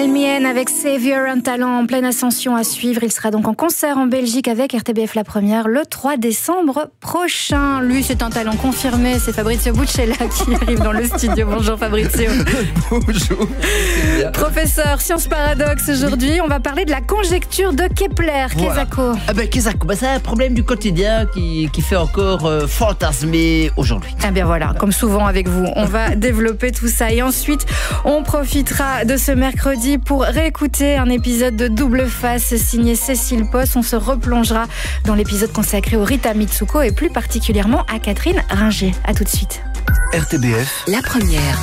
Elmien avec Savior, un talent en pleine ascension à suivre. Il sera donc en concert en Belgique avec RTBF La Première le 3 décembre prochain. Lui, c'est un talent confirmé. C'est Fabrizio Buccella qui arrive dans le studio. Bonjour Fabrizio. Bonjour. Professeur Sciences Paradoxe, aujourd'hui, on va parler de la conjecture de Kepler. Voilà. Kezako. Kezako, c'est un problème du quotidien qui fait encore fantasmer aujourd'hui. Eh bien voilà, comme souvent avec vous, on va développer tout ça. Et ensuite, on profitera de ce mercredi pour réécouter un épisode de Double Face signé Cécile Posse. On se replongera dans l'épisode consacré au Rita Mitsuko et plus particulièrement à Catherine Ringer. À tout de suite. RTBF La Première.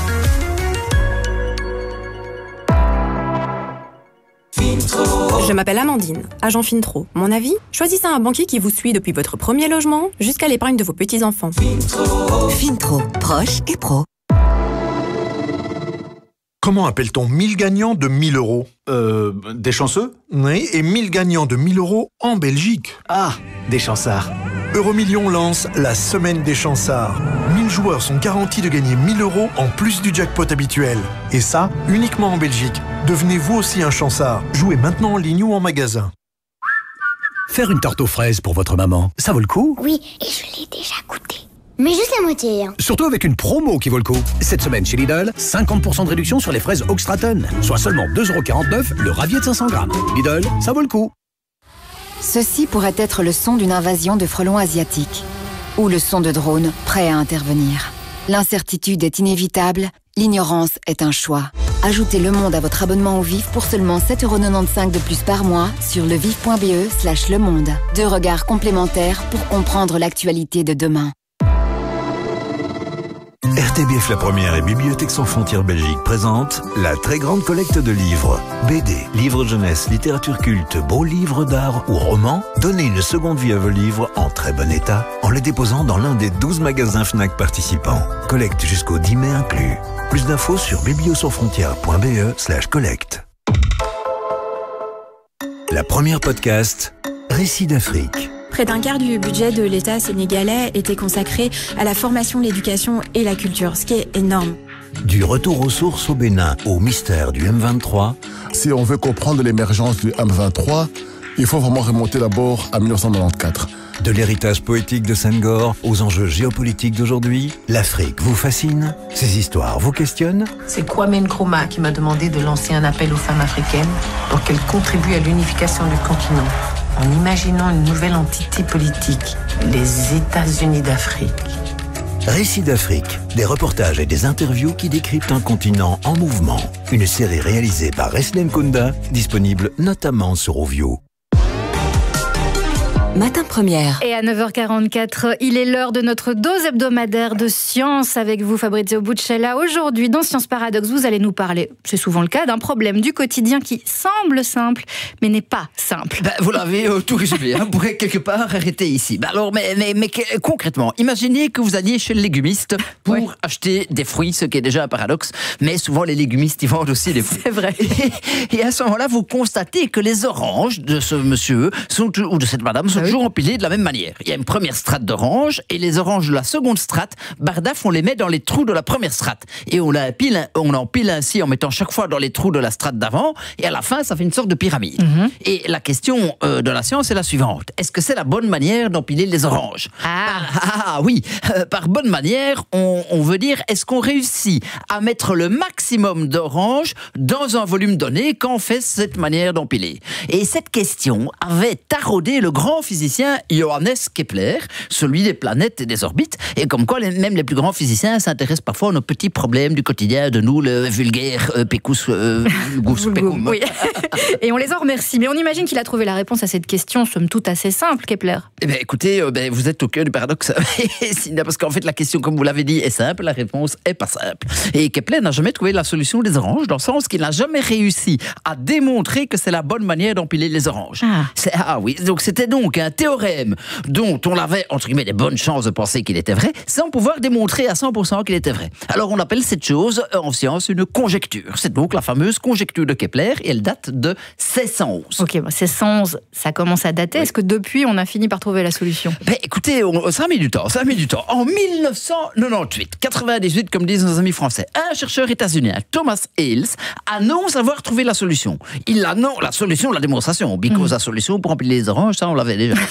Je m'appelle Amandine, agent Fintro. Mon avis, choisissez un banquier qui vous suit depuis votre premier logement jusqu'à l'épargne de vos petits-enfants. Fintro, proche et pro. Comment appelle-t-on 1000 gagnants de 1000 euros? Des chanceux? Oui, et 1000 gagnants de 1000 euros en Belgique. Ah, des chansards. Euromillions lance la semaine des chansards. 1000 joueurs sont garantis de gagner 1000 euros en plus du jackpot habituel. Et ça, uniquement en Belgique. Devenez vous aussi un chansard. Jouez maintenant en ligne ou en magasin. Faire une tarte aux fraises pour votre maman, ça vaut le coup? Oui, et je l'ai déjà goûté. Mais juste la moitié. Surtout avec une promo qui vaut le coup. Cette semaine chez Lidl, 50% de réduction sur les fraises Oxtraton. Soit seulement 2,49€ le ravier de 500 grammes. Lidl, ça vaut le coup. Ceci pourrait être le son d'une invasion de frelons asiatiques. Ou le son de drones prêts à intervenir. L'incertitude est inévitable, l'ignorance est un choix. Ajoutez Le Monde à votre abonnement au VIF pour seulement 7,95€ de plus par mois sur levif.be/Le Monde. 2 regards complémentaires pour comprendre l'actualité de demain. RTBF La Première et Bibliothèque Sans Frontières Belgique présentent la très grande collecte de livres. BD, livres jeunesse, littérature culte, beaux livres d'art ou romans. Donnez une seconde vie à vos livres en très bon état en les déposant dans l'un des 12 magasins Fnac participants. Collecte jusqu'au 10 mai inclus. Plus d'infos sur bibliosansfrontières.be/collecte. La Première podcast, Récits d'Afrique. Près d'un quart du budget de l'État sénégalais était consacré à la formation, l'éducation et la culture, ce qui est énorme. Du retour aux sources au Bénin au mystère du M23. Si on veut comprendre l'émergence du M23, il faut vraiment remonter d'abord à 1994. De l'héritage poétique de Senghor aux enjeux géopolitiques d'aujourd'hui, l'Afrique vous fascine? Ces histoires vous questionnent? C'est Kwame Nkrumah qui m'a demandé de lancer un appel aux femmes africaines pour qu'elles contribuent à l'unification du continent, en imaginant une nouvelle entité politique, les États-Unis d'Afrique. Récits d'Afrique, des reportages et des interviews qui décryptent un continent en mouvement. Une série réalisée par Reslem Kunda, disponible notamment sur Ovio. Matin Première. Et à 9h44, il est l'heure de notre dose hebdomadaire de science avec vous, Fabrizio Buccella. Aujourd'hui, dans Sciences Paradoxe, vous allez nous parler, c'est souvent le cas, d'un problème du quotidien qui semble simple, mais n'est pas simple. Vous l'avez tout résumé, vous pourrez quelque part arrêter ici. Mais concrètement, imaginez que vous alliez chez le légumiste pour acheter des fruits, ce qui est déjà un paradoxe, mais souvent les légumistes, ils vendent aussi des fruits. C'est vrai. Et à ce moment-là, vous constatez que les oranges de ce monsieur ou de cette madame sont toujours empilés de la même manière. Il y a une première strate d'oranges et les oranges de la seconde strate, bardaf, on les met dans les trous de la première strate. Et on empile ainsi en mettant chaque fois dans les trous de la strate d'avant et à la fin, ça fait une sorte de pyramide. Et la question de la science est la suivante. Est-ce que c'est la bonne manière d'empiler les oranges? Oui. Par bonne manière, on veut dire, est-ce qu'on réussit à mettre le maximum d'oranges dans un volume donné quand on fait cette manière d'empiler? Et cette question avait taraudé le grand physicien Johannes Kepler, celui des planètes et des orbites, et comme quoi même les plus grands physiciens s'intéressent parfois à nos petits problèmes du quotidien de nous, le vulgaire pécous pécum. Oui. Et on les en remercie, mais on imagine qu'il a trouvé la réponse à cette question, somme toute assez simple, Kepler. Écoutez, vous êtes au cœur du paradoxe, parce qu'en fait la question, comme vous l'avez dit, est simple, la réponse est pas simple. Et Kepler n'a jamais trouvé la solution des oranges, dans le sens qu'il n'a jamais réussi à démontrer que c'est la bonne manière d'empiler les oranges. Oui, donc c'était donc un théorème dont on avait, entre guillemets, des bonnes chances de penser qu'il était vrai, sans pouvoir démontrer à 100% qu'il était vrai. Alors on appelle cette chose en science une conjecture. C'est donc la fameuse conjecture de Kepler et elle date de 1611. Ok, 1611, ça commence à dater. Oui. Est-ce que depuis on a fini par trouver la solution? Écoutez, ça a mis du temps. En 1998, 98 comme disent nos amis français, un chercheur états-unien, Thomas Hales, annonce avoir trouvé la solution. Il annonce la solution, la démonstration. Because la solution pour empiler les oranges, ça on l'avait déjà.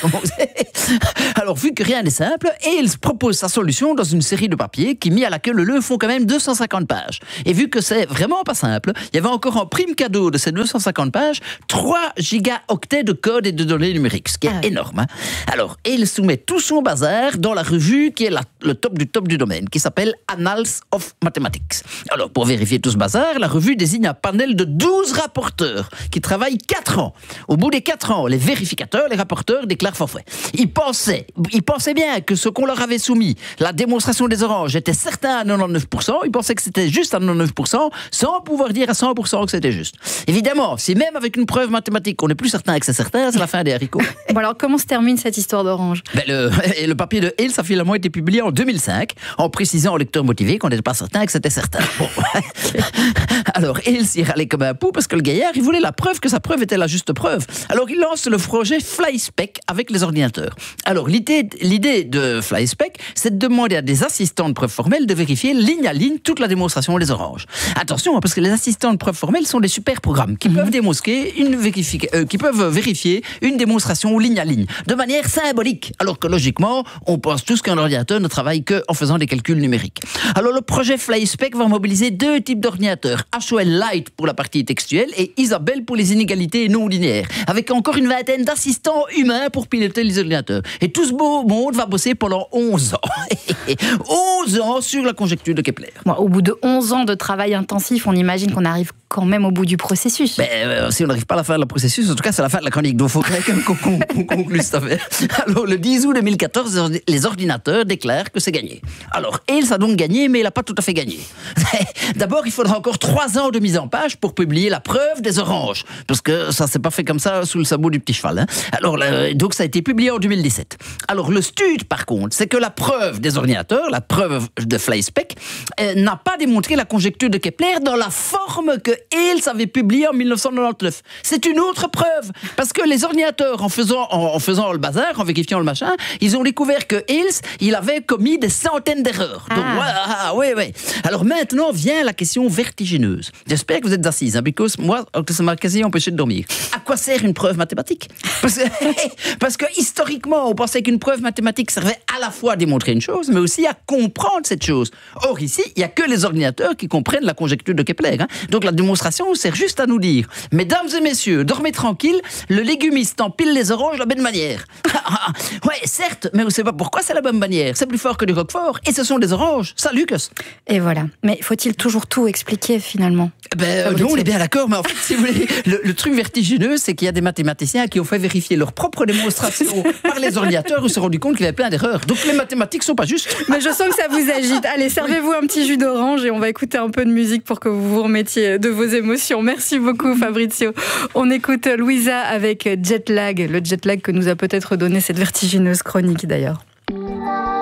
Alors vu que rien n'est simple, Hales propose sa solution dans une série de papiers qui, mis à la queue leu, font quand même 250 pages. Et vu que c'est vraiment pas simple, il y avait encore en prime cadeau de ces 250 pages 3 gigaoctets de code et de données numériques, ce qui est énorme. Hein. Alors, Hales soumet tout son bazar dans la revue qui est le top du domaine, qui s'appelle Annals of Mathematics. Alors, pour vérifier tout ce bazar, la revue désigne un panel de 12 rapporteurs qui travaillent 4 ans. Au bout des 4 ans, les vérificateurs, les rapporteurs déclarent forfait. Ils pensaient bien que ce qu'on leur avait soumis, la démonstration des oranges, était certain à 99%, ils pensaient que c'était juste à 99%, sans pouvoir dire à 100% que c'était juste. Évidemment, si même avec une preuve mathématique, on n'est plus certain que c'est certain, c'est la fin des haricots. Bon alors, comment se termine cette histoire d'orange? Le papier de Hales a finalement été publié en 2005, en précisant au lecteur motivé qu'on n'était pas certain que c'était certain. Bon. Alors, Hales y râlait comme un pou parce que le gaillard, il voulait la preuve que sa preuve était la juste preuve. Alors, il lance le projet FlySpec avec les ordinateurs. Alors, l'idée de FlySpec, c'est de demander à des assistants de preuve formelle de vérifier ligne à ligne toute la démonstration des oranges. Attention, parce que les assistants de preuve formelle sont des super programmes qui peuvent démontrer qui peuvent vérifier une démonstration ligne à ligne, de manière symbolique, alors que logiquement, on pense tous qu'un ordinateur ne travaille qu'en faisant des calculs numériques. Alors le projet FlySpec va mobiliser 2 types d'ordinateurs, HOL Light pour la partie textuelle et Isabelle pour les inégalités non linéaires, avec encore une vingtaine d'assistants humains pour piloter les ordinateurs. Et tout ce beau monde va bosser pendant 11 ans. 11 ans sur la conjecture de Kepler. Bon, au bout de 11 ans de travail intensif, on imagine qu'on arrive quand même au bout du processus. Si on n'arrive pas à la fin du processus, en tout cas, c'est la fin de la chronique. Donc, il faut qu'on conclue cette affaire. Alors, le 10 août 2014, les ordinateurs déclarent que c'est gagné. Alors, Hales a donc gagné, mais il n'a pas tout à fait gagné. D'abord, il faudra encore 3 ans de mise en page pour publier la preuve des oranges. Parce que ça ne s'est pas fait comme ça sous le sabot du petit cheval. Hein. Alors, donc, ça a été publié en 2017. Alors, le stud, par contre, c'est que la preuve des ordinateurs, la preuve de FlySpec, n'a pas démontré la conjecture de Kepler dans la forme que Hales avait publiée en 1999. C'est une autre preuve. Parce que les ordinateurs, en faisant le bazar, en vérifiant le machin, ils ont découvert que Hales, il avait commis des centaines d'erreurs. Donc, oui. Alors maintenant vient la question vertigineuse. J'espère que vous êtes assises, hein, moi, ça m'a quasi empêché de dormir. À quoi sert une preuve mathématique? Parce que historiquement, on pensait qu'une preuve mathématique servait à la fois à démontrer une chose, mais aussi à comprendre cette chose. Or ici, il n'y a que les ordinateurs qui comprennent la conjecture de Kepler. Hein. Donc la démonstration sert juste à nous dire, mesdames et messieurs, dormez tranquille, le légumiste empile les oranges de la bonne manière. Ouais, certes, mais on ne sait pas pourquoi c'est la bonne manière. C'est plus fort que du roquefort, et ce sont des oranges. Salut, Lucas. Et voilà. Mais faut-il toujours tout expliquer finalement? Non, on est bien d'accord, mais en fait, si vous voulez, le truc vertigineux, c'est qu'il y a des mathématiciens qui ont fait vérifier leur propre démonstration par les ordinateurs, ils se sont rendus compte qu'il y avait plein d'erreurs. Donc les mathématiques sont pas justes. Mais je sens que ça vous agite. Allez, servez-vous un petit jus d'orange et on va écouter un peu de musique pour que vous vous remettiez de vos émotions. Merci beaucoup, Fabrizio. On écoute Louisa avec Jet Lag, le jet lag que nous a peut-être donné cette vertigineuse chronique d'ailleurs.